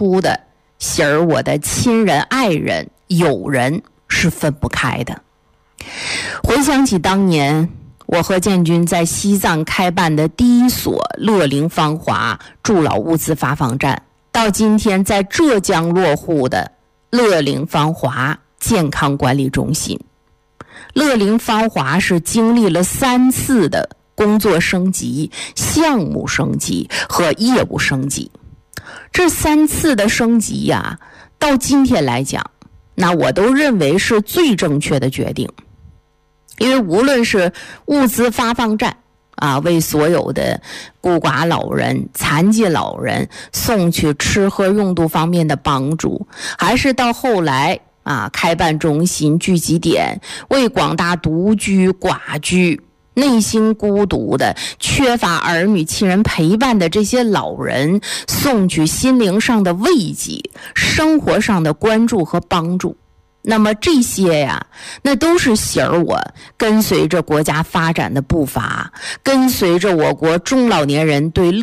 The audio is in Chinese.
出的喜儿我的亲人、爱人、友人是分不开的。回想起当年我和建军在西藏开办的第一所乐龄芳华助老物资发放站，到今天在浙江落户的乐龄芳华健康管理中心。乐龄芳华是经历了3次的工作升级、项目升级和业务升级。这3次的升级呀，到今天来讲，那我都认为是最正确的决定。因为无论是物资发放站为所有的孤寡老人、残疾老人送去吃喝用度方面的帮助，还是到后来开办中心聚集点，为广大独居、寡居、内心孤独的、缺乏儿女亲人陪伴的这些老人送去心灵上的慰藉、生活上的关注和帮助。那么这些呀，那都是喜儿我跟随着国家发展的步伐，跟随着我国中老年人对